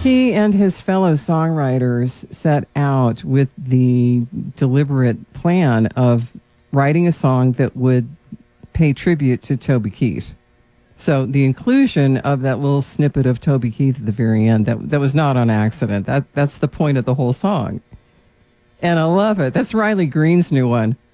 He and his fellow songwriters set out with the deliberate plan of writing a song that would pay tribute to Toby Keith. So the inclusion of that little snippet of Toby Keith at the very end, that was not on accident. That's the point of the whole song. And I love it. That's Riley Green's new one.